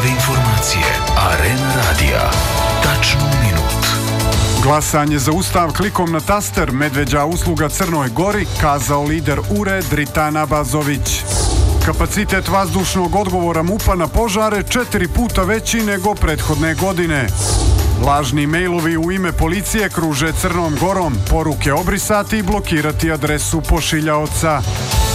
Prave informacije. Arena radija. Tačno u minut. Glasanje za ustav klikom na taster, medveđa usluga Crnoj Gori, kazao lider URE Dritan Abazović. Kapacitet vazdušnog odgovora MUP-a na požare 4 puta veći nego prethodne godine. Lažni mejlovi u ime policije kruže Crnom Gorom, poruke obrisati i blokirati adresu pošiljaoca.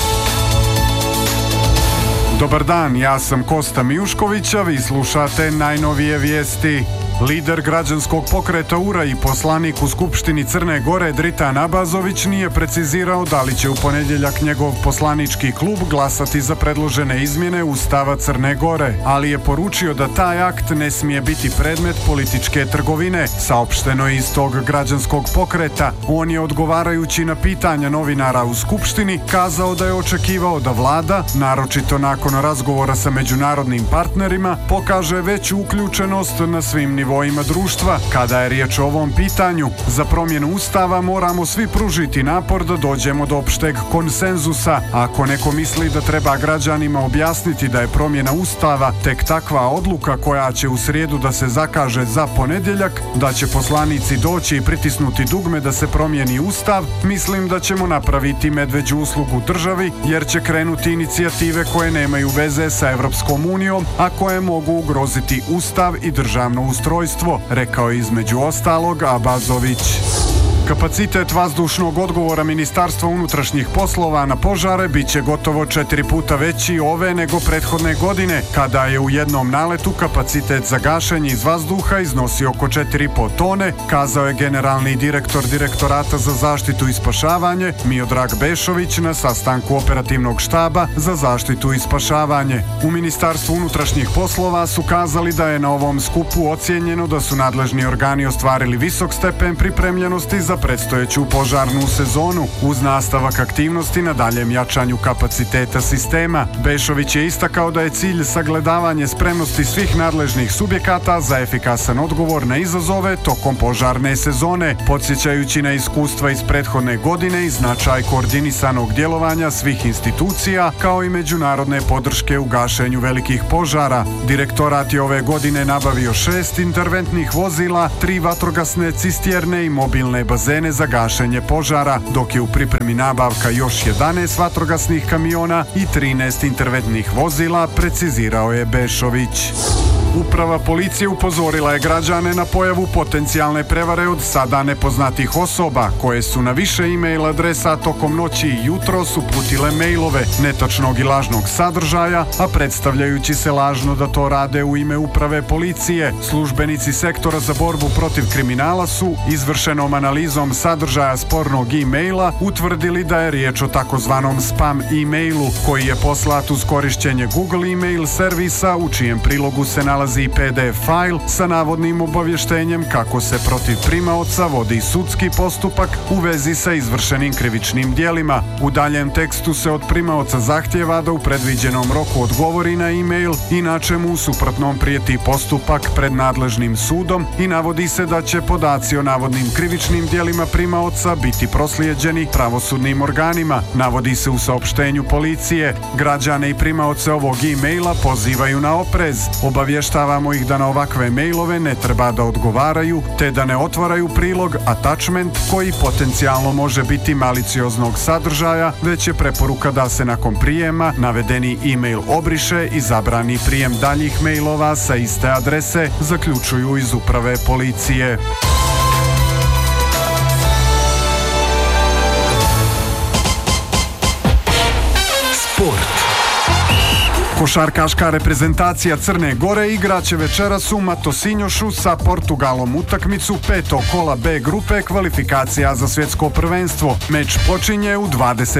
Dobar dan, ja sam Kosta Mijušković, a vi slušate najnovije vijesti. Lider građanskog pokreta URA i poslanik u Skupštini Crne Gore Dritan Abazović nije precizirao da li će u ponedjeljak njegov poslanički klub glasati za predložene izmjene Ustava Crne Gore, ali je poručio da taj akt ne smije biti predmet političke trgovine, saopšteno je iz tog građanskog pokreta. On je, odgovarajući na pitanja novinara u Skupštini, kazao da je očekivao da vlada, naročito nakon razgovora sa međunarodnim partnerima, pokaže veću uključenost na svim nivoima društva. Kada je riječ o ovom pitanju, za promjenu Ustava moramo svi pružiti napor da dođemo do opšteg konsenzusa. Ako neko misli da treba građanima objasniti da je promjena Ustava tek takva odluka koja će u srijedu da se zakaže za ponedjeljak, da će poslanici doći i pritisnuti dugme da se promijeni Ustav, mislim da ćemo napraviti medveđu uslugu državi, jer će krenuti inicijative koje nemaju veze sa Evropskom unijom, a koje mogu ugroziti Ustav i državno ustrojstvo, rekao je između ostalog Abazović. Kapacitet vazdušnog odgovora Ministarstva unutrašnjih poslova na požare bit će gotovo 4 puta veći ove nego prethodne godine, kada je u jednom naletu kapacitet za gašenje iz vazduha iznosio oko 4,5 tone, kazao je generalni direktor Direktorata za zaštitu i spašavanje Miodrag Bešović na sastanku operativnog štaba za zaštitu i spašavanje. U Ministarstvu unutrašnjih poslova su kazali da je na ovom skupu ocijenjeno da su nadležni organi ostvarili visok stepen pripremljenosti za predstojeću požarnu sezonu, uz nastavak aktivnosti na daljem jačanju kapaciteta sistema. Bešović je istakao da je cilj sagledavanje spremnosti svih nadležnih subjekata za efikasan odgovor na izazove tokom požarne sezone, podsjećajući na iskustva iz prethodne godine i značaj koordinisanog djelovanja svih institucija, kao i međunarodne podrške u gašenju velikih požara. Direktorat je ove godine nabavio 6 interventnih vozila, 3 vatrogasne cistjerne i mobilne bazene za gašenje požara, dok je u pripremi nabavka još 11 vatrogasnih kamiona i 13 interventnih vozila, precizirao je Bešović. Uprava policije upozorila je građane na pojavu potencijalne prevare od sada nepoznatih osoba, koje su na više e-mail adresa tokom noći i jutros uputile mailove netačnog i lažnog sadržaja, a predstavljajući se lažno da to rade u ime uprave policije. Službenici sektora za borbu protiv kriminala su izvršenom analizom sadržaja spornog e-maila utvrdili da je riječ o takozvanom spam e-mailu, koji je poslat uz korišćenje Google e-mail servisa, u čijem prilogu se nalazi PDF fajl sa navodnim obavještenjem kako se protiv primaoca vodi sudski postupak u vezi sa izvršenim krivičnim djelima. U daljem tekstu se od primaoca zahtjeva da u predviđenom roku odgovori na e-mail, inače mu u suprotnom prijeti postupak pred nadležnim sudom i navodi se da će podaci o navodnim krivičnim djelima primaoca biti proslijeđeni pravosudnim organima. Navodi se u saopštenju policije. Građane i primaoce ovog e-maila pozivaju na oprez. Obavještavamo ih da na ovakve mailove ne treba da odgovaraju, te da ne otvaraju prilog, attachment, koji potencijalno može biti malicioznog sadržaja, već je preporuka da se nakon prijema navedeni e-mail obriše i zabrani prijem daljih mailova sa iste adrese, zaključuju iz uprave policije. Sport. Košarkaška reprezentacija Crne Gore igraće večeras u Matosinjošu sa Portugalom utakmicu 5. kola B grupe kvalifikacija za svjetsko prvenstvo. Meč počinje u 20